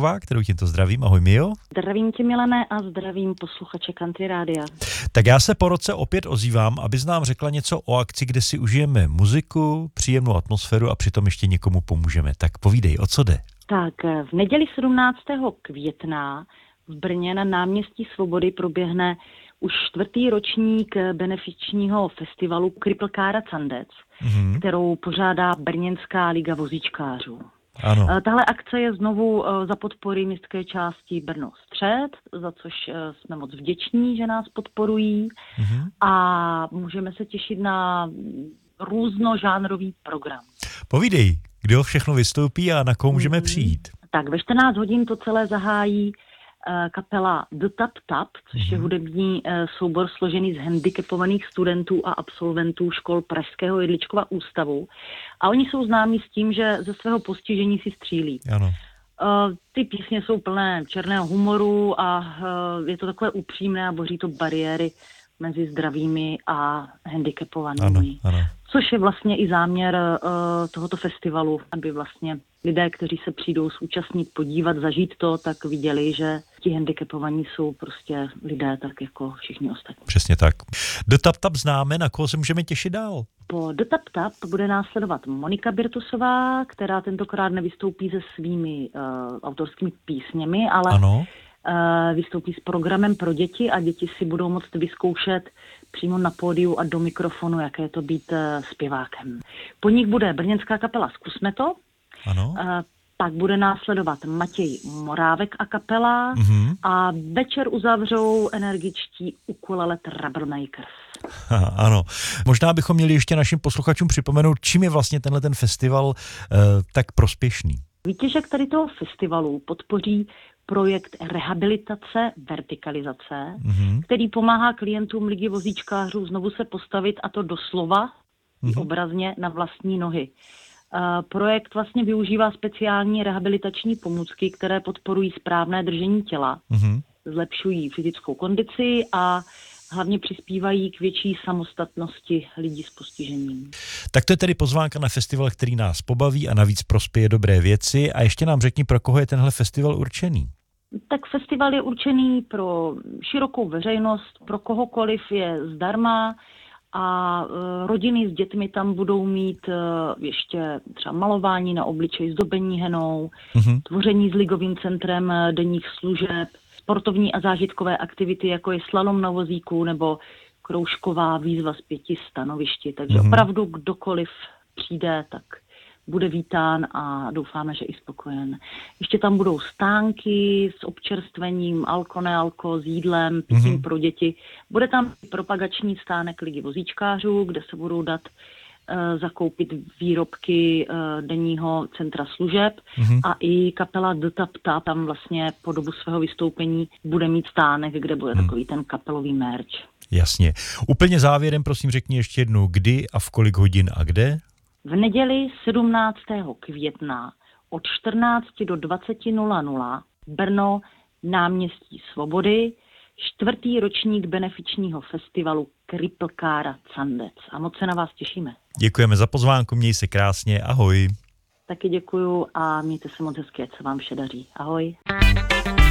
Vondráčková, kterou tímto zdravím. Ahoj, Mio. Zdravím tě, Milane, a zdravím posluchače Country Rádia. Tak já se po roce opět ozývám, abys nám řekla něco o akci, kde si užijeme muziku, příjemnou atmosféru a přitom ještě někomu pomůžeme. Tak povídej, o co jde? Tak v neděli 17. května v Brně na náměstí Svobody proběhne už 4. ročník benefičního festivalu Cripple Car Candec, kterou pořádá Brněnská liga vozíčkářů. Ano. Tahle akce je znovu za podpory městské části Brno Střed, za což jsme moc vděční, že nás podporují a můžeme se těšit na různožánrový program. Povídej, kdo všechno vystoupí a na koho můžeme přijít? Tak ve 14 hodin to celé zahájí kapela The Tap Tap, což je hudební soubor složený z handicapovaných studentů a absolventů škol Pražského Jedličkova ústavu. A oni jsou známí s tím, že ze svého postižení si střílí. Ano. Ty písně jsou plné černého humoru a je to takové upřímné a boří to bariéry mezi zdravými a handicapovanými. Ano. Což je vlastně i záměr tohoto festivalu, aby vlastně lidé, kteří se přijdou zúčastnit, podívat, zažít to, tak viděli, že ti handicapovaní jsou prostě lidé tak jako všichni ostatní. Přesně tak. The Tap Tap známe, na koho se můžeme těšit dál? Po The Tap Tap bude následovat Monika Birtusová, která tentokrát nevystoupí se svými autorskými písněmi, ale Ano. Vystoupí s programem pro děti a děti si budou moct vyzkoušet přímo na pódiu a do mikrofonu, jaké je to být zpěvákem. Po nich bude brněnská kapela Zkusme to. Ano. Pak bude následovat Matěj Morávek a kapela a večer uzavřou energičtí ukulele Troublemakers. Ano. Možná bychom měli ještě našim posluchačům připomenout, čím je vlastně tenhle ten festival tak prospěšný. Výtěžek tady toho festivalu podpoří projekt rehabilitace vertikalizace, který pomáhá klientům ligy vozíčkářů znovu se postavit, a to doslova obrazně na vlastní nohy. Projekt vlastně využívá speciální rehabilitační pomůcky, které podporují správné držení těla, zlepšují fyzickou kondici a hlavně přispívají k větší samostatnosti lidí s postižením. Tak to je tedy pozvánka na festival, který nás pobaví a navíc prospěje dobré věci. A ještě nám řekni, pro koho je tenhle festival určený? Tak festival je určený pro širokou veřejnost, pro kohokoliv je zdarma a rodiny s dětmi tam budou mít ještě třeba malování na obličeji, zdobení henou, tvoření s ligovým centrem denních služeb, sportovní a zážitkové aktivity, jako je slalom na vozíku nebo kroužková výzva z 5 stanovišti. Takže opravdu kdokoliv přijde, tak bude vítán a doufáme, že i spokojen. Ještě tam budou stánky s občerstvením, alko, s jídlem, pitím pro děti. Bude tam propagační stánek ligy vozíčkářů, kde se budou dát zakoupit výrobky denního centra služeb a i kapela The Tap Tap tam vlastně po dobu svého vystoupení bude mít stánek, kde bude takový ten kapelový merch. Jasně. Úplně závěrem prosím řekni ještě jednou, kdy a v kolik hodin a kde? V neděli 17. května od 14 do 20:00 Brno, náměstí Svobody, 4. ročník benefičního festivalu Cripple Car Candec. A moc se na vás těšíme. Děkujeme za pozvánku, měj se krásně, ahoj. Taky děkuju a mějte se moc hezky, ať se vám vše daří. Ahoj.